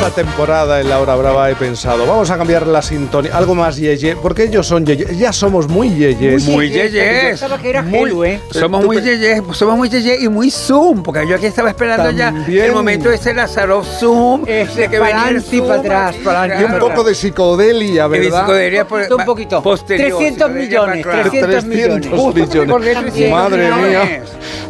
nueva temporada en La Hora Brava he pensado, vamos a cambiar la sintonía, algo más yeye, porque ellos son yeye, ya somos muy yeyes. Muy yeyes. Somos muy yeyes y muy Zoom, porque yo aquí estaba esperando También. ya el momento de ese Lazarov Zoom, de que venía el Zoom, para atrás, Y un poco de psicodelia, de ¿verdad? psicodelia un poquito. posterior. 300 millones, 300 millones. Madre mía.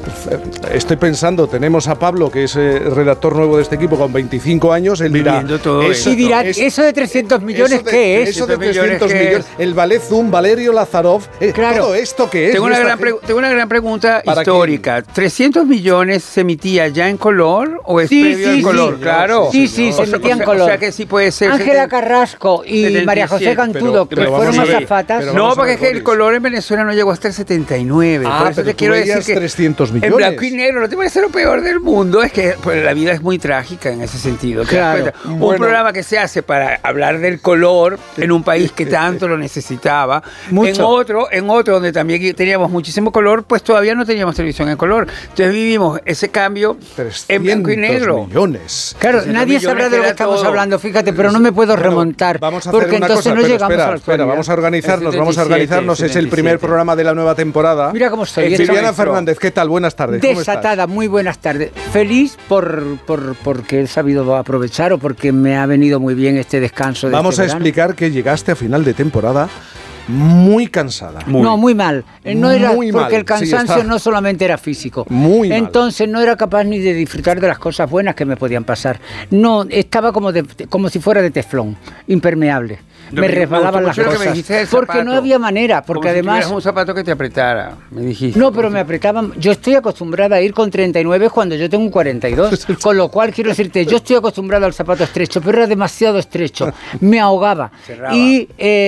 Estoy pensando, tenemos a Pablo, que es redactor nuevo de este equipo, con 25 años. Él dirá, Viviendo todo Y dirá, ¿eso de 300 millones qué es? Eso de 300 300 millones. El ballet Zoom, Valerio Lazarov. Claro. ¿Todo esto qué es? Tengo una gran pregunta histórica. ¿300 millones se emitía ya en color o es previo al color? Sí, claro. Sí, se emitía en color. O sea que sí puede ser. Ángela Carrasco y 77, María José Cantudo, que pero fueron vamos a ver, azafatas. pero No, vamos a porque ver, es que el Boris. color en Venezuela no llegó hasta el 79. Ah, por eso pero te tú quiero decir veías que 300 millones. en blanco y negro, ¿no te parece lo peor del mundo? Es que pues, la vida es muy trágica en ese sentido. ¿Te das Claro. cuenta? Un programa que se hace para hablar del color en un país que tanto lo necesitaba. Mucho. En otro donde también teníamos muchísimo color, pues todavía no teníamos televisión en color. Entonces vivimos ese cambio en blanco y 300 negro. millones. Claro, 300 nadie sabrá de lo que millones estamos todo. hablando, fíjate, pero no me puedo Bueno, remontar. Vamos a hacer porque una entonces cosa, no pero llegamos a la espera, actualidad. vamos a organizarnos, Es vamos a 77, organizarnos. Es el primer 77. programa de la nueva temporada. Mira cómo estoy. Viviana Fernández, ¿qué tal? Buenas tardes. ¿Cómo estás? Desatada, muy buenas tardes. Feliz porque he sabido aprovechar o porque me ha venido muy bien este descanso de Vamos este a verano. explicar que llegaste a final de temporada muy cansada. No, muy mal. No era Muy porque mal. el cansancio Sí, está. no solamente era físico. Muy mal. Entonces no era capaz ni de disfrutar de las cosas buenas que me podían pasar. No, estaba como si fuera de teflón, impermeable. Me resbalaban las gustó mucho lo que me cosas. dijiste del Porque no zapato. había manera, porque Como si además tuvieras un zapato que te apretara, me dijiste. no, pero me apretaban. Yo estoy acostumbrada a ir con 39 cuando yo tengo un 42. Con lo cual, quiero decirte, yo estoy acostumbrada al zapato estrecho, pero era demasiado estrecho. Me ahogaba. Cerraba. Y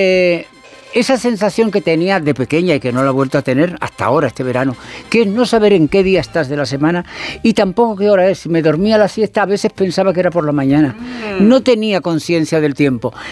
esa sensación que tenía de pequeña y que no la he vuelto a tener hasta ahora, este verano, que es no saber en qué día estás de la semana y tampoco qué hora es. Si me dormía la siesta, a veces pensaba que era por la mañana. No tenía conciencia del tiempo.